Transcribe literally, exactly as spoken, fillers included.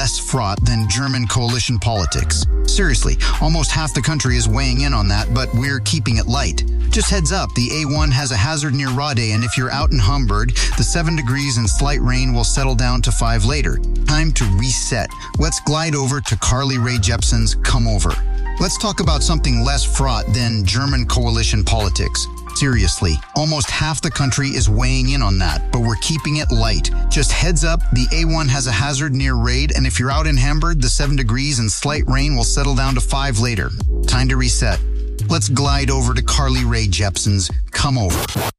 less fraught than German coalition politics. Seriously, almost half the country is weighing in on that, but we're keeping it light. Just heads up, the A one has a hazard near Rade, and if you're out in Hamburg, the seven degrees and slight rain will settle down to five later. Time to reset. Let's glide over to Carly Rae Jepsen's Come Over. Let's talk about something less fraught than German coalition politics. Seriously, almost half the country is weighing in on that, but we're keeping it light. Just heads up, the A one has a hazard near Rade, and if you're out in Hamburg, the seven degrees and slight rain will settle down to five later. Time to reset. Let's glide over to Carly Rae Jepsen's Come Over.